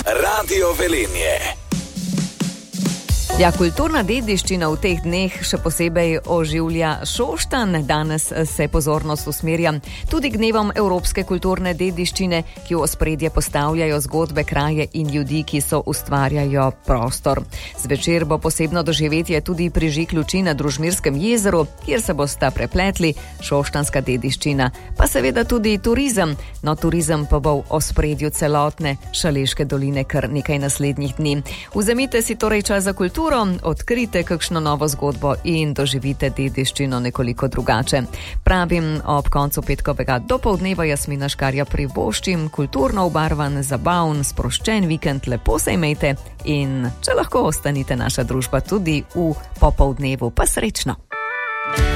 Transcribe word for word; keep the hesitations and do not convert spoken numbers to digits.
Radio Velenje. Ja, kulturna dediščina v teh dneh še posebej oživlja Šoštanj. Danes se pozornost usmerja tudi k dnevom evropske kulturne dediščine, ki v ospredje postavljajo zgodbe, kraje in ljudi, ki so ustvarjajo prostor. Zvečer bo posebno doživetje tudi prižig luči na Družmirskem jezeru, kjer se bosta prepletli šoštanjska dediščina, pa seveda tudi turizem. No, turizem pa bo v ospredju celotne Šaleške doline kar nekaj naslednjih dni. Vzemite si torej čas za kulturo, odkrite kakšno novo zgodbo in doživite dediščino nekoliko drugače. Pravim ob koncu petkovega dopoldneva Jasmina Škarja privoščim kulturno obarvan, zabavn, sproščen vikend, lepo se imejte in če lahko ostanite naša družba tudi v popoldnevu, pa srečno.